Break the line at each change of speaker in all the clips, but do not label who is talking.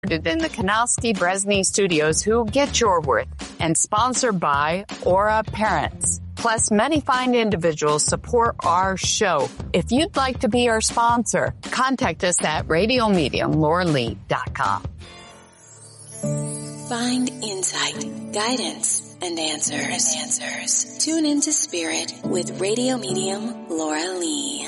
in the Kanowski Bresney Studios, who get your worth, and sponsored by Aura Parents. Plus, many fine individuals support our show. If you'd like to be our sponsor, contact us at radiomediumlauralee.com.
Find insight, guidance, and answers. Tune into Spirit with Radio Medium Laura Lee.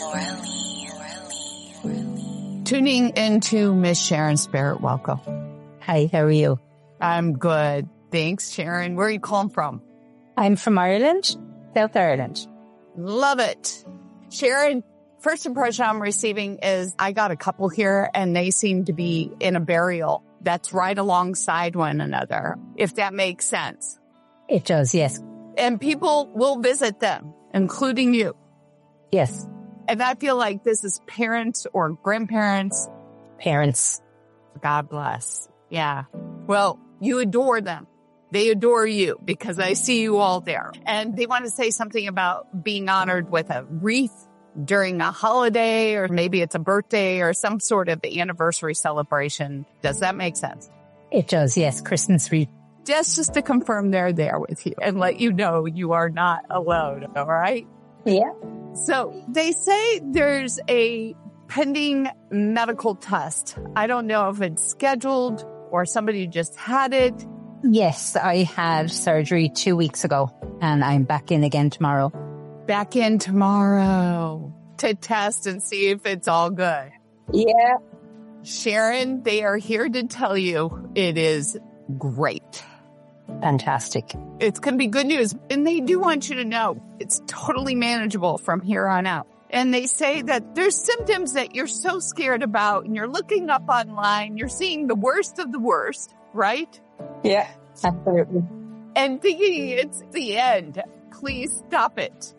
Tuning into Miss Sharon Spirit. Welcome.
Hi, how are you?
I'm good. Thanks, Sharon. Where are you calling from?
I'm from Ireland, South Ireland.
Love it. Sharon, first impression I'm receiving is I got a couple here and they seem to be in a burial that's right alongside one another, if that makes sense.
It does, yes.
And people will visit them, including you.
Yes.
And I feel like this is parents or grandparents.
Parents.
God bless. Yeah. Well, you adore them. They adore you because I see you all there. And they want to say something about being honored with a wreath during a holiday, or maybe it's a birthday or some sort of anniversary celebration. Does that make sense?
It does, yes. Christmas wreath.
Just to confirm they're there with you and let you know you are not alone. All right?
Yeah.
So they say there's a pending medical test. I don't know if it's scheduled or somebody just had it.
Yes, I had surgery 2 weeks ago and I'm back in again tomorrow.
Back in tomorrow to test and see if it's all good.
Yeah.
Sharon, they are here to tell you it is great.
Fantastic.
It's going to be good news. And they do want you to know it's totally manageable from here on out. And they say that there's symptoms that you're so scared about and you're looking up online. You're seeing the worst of the worst, right?
Yeah, absolutely.
And thinking it's the end. Please stop it.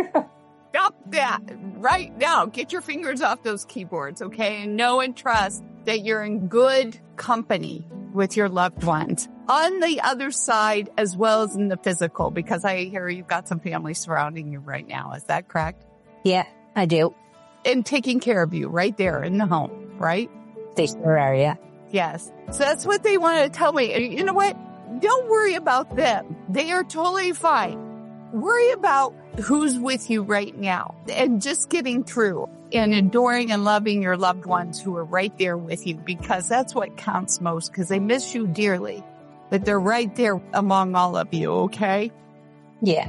Stop that right now. Get your fingers off those keyboards, okay? And know and trust that you're in good company with your loved ones on the other side as well as in the physical, because I hear you've got some family surrounding you right now. Is that correct?
Yeah, I do.
And taking care of you right there in the home, right?
They sure are, yeah.
Yes. So that's what they want to tell me. And you know what? Don't worry about them. They are totally fine. Worry about who's with you right now and just getting through and adoring and loving your loved ones who are right there with you, because that's what counts most, because they miss you dearly, but they're right there among all of you. Okay.
Yeah.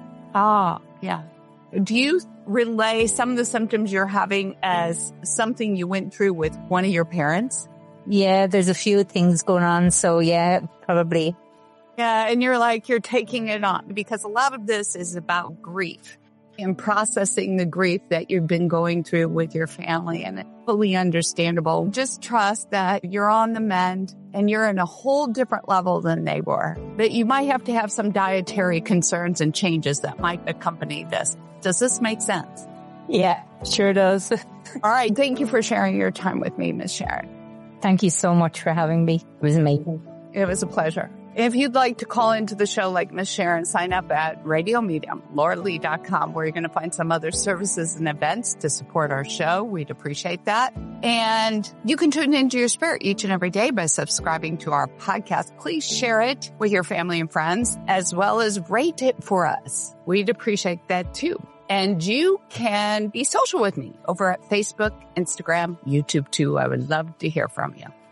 Yeah. Do you relay some of the symptoms you're having as something you went through with one of your parents?
Yeah, there's a few things going on. So yeah, probably.
Yeah, and you're taking it on, because a lot of this is about grief and processing the grief that you've been going through with your family, and it's fully understandable. Just trust that you're on the mend and you're in a whole different level than they were. But you might have to have some dietary concerns and changes that might accompany this. Does this make sense?
Yeah, sure does.
All right. Thank you for sharing your time with me, Miss Sharon.
Thank you so much for having me. It was amazing.
It was a pleasure. If you'd like to call into the show like Miss Sharon, sign up at radiomediumlauralee.com, where you're going to find some other services and events to support our show. We'd appreciate that. And you can tune into your spirit each and every day by subscribing to our podcast. Please share it with your family and friends, as well as rate it for us. We'd appreciate that too. And you can be social with me over at Facebook, Instagram, YouTube too. I would love to hear from you.